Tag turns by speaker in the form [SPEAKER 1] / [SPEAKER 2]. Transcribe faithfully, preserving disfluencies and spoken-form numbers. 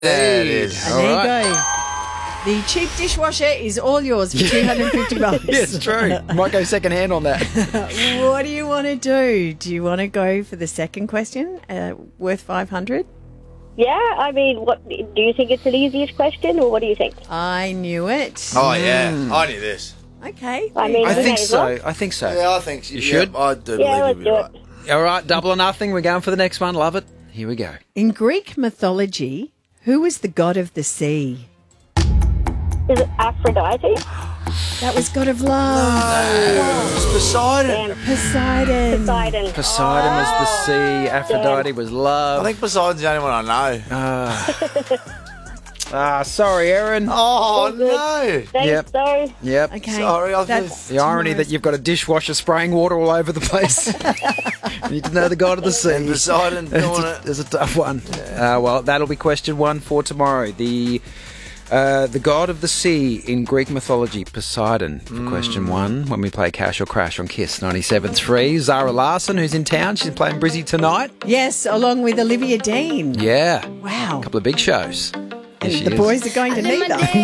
[SPEAKER 1] There it is.
[SPEAKER 2] And
[SPEAKER 1] All
[SPEAKER 2] there
[SPEAKER 1] right.
[SPEAKER 2] you go. The cheap dishwasher is all yours for two hundred fifty bucks.
[SPEAKER 1] Yeah, it's true. Might go second hand on that.
[SPEAKER 2] What do you want to do? Do you want to go for the second question, uh, worth five hundred?
[SPEAKER 3] Yeah, I mean, what do you think it's the easiest question, or what do you think?
[SPEAKER 2] I knew it.
[SPEAKER 1] Oh, yeah. I knew this.
[SPEAKER 2] Okay.
[SPEAKER 3] I mean,
[SPEAKER 1] I
[SPEAKER 3] okay,
[SPEAKER 1] think
[SPEAKER 3] as
[SPEAKER 1] so.
[SPEAKER 3] well.
[SPEAKER 1] I think so.
[SPEAKER 4] Yeah, I think so.
[SPEAKER 1] You
[SPEAKER 4] Yeah,
[SPEAKER 1] should?
[SPEAKER 4] I do
[SPEAKER 3] Yeah,
[SPEAKER 4] believe
[SPEAKER 3] let's
[SPEAKER 4] you'll
[SPEAKER 3] do
[SPEAKER 4] be
[SPEAKER 3] it.
[SPEAKER 4] right.
[SPEAKER 1] All right, double or nothing. We're going for the next one. Love it. Here we go.
[SPEAKER 2] In Greek mythology, who was the god of the sea?
[SPEAKER 3] Is it Aphrodite?
[SPEAKER 2] That was god of love.
[SPEAKER 4] It's Poseidon.
[SPEAKER 3] Damn.
[SPEAKER 2] Poseidon.
[SPEAKER 3] Poseidon.
[SPEAKER 1] Poseidon was the sea. Aphrodite was
[SPEAKER 4] I
[SPEAKER 1] love.
[SPEAKER 4] think Poseidon's the only one I know.
[SPEAKER 1] Ah, Ah, sorry, Aaron.
[SPEAKER 4] Oh, no.
[SPEAKER 3] Thanks,
[SPEAKER 1] Yep.
[SPEAKER 3] sorry.
[SPEAKER 1] Yep.
[SPEAKER 2] Okay.
[SPEAKER 4] Sorry, I
[SPEAKER 2] that's
[SPEAKER 4] just-
[SPEAKER 1] The irony that you've got a dishwasher spraying water all over the place. You need to know the god of the sea.
[SPEAKER 4] And Poseidon
[SPEAKER 1] It's
[SPEAKER 4] doing
[SPEAKER 1] a,
[SPEAKER 4] it.
[SPEAKER 1] it's a tough one. Uh, well, that'll be question one for tomorrow. The uh, the god of the sea in Greek mythology, Poseidon, for question one, when we play Cash or Crash on Kiss ninety-seven point three. Zara Larson, who's in town, she's playing Brizzy tonight.
[SPEAKER 2] Yes, along with Olivia Dean.
[SPEAKER 1] Yeah.
[SPEAKER 2] Wow.
[SPEAKER 1] A couple of big shows. There she
[SPEAKER 2] The
[SPEAKER 1] is.
[SPEAKER 2] boys are going to need them.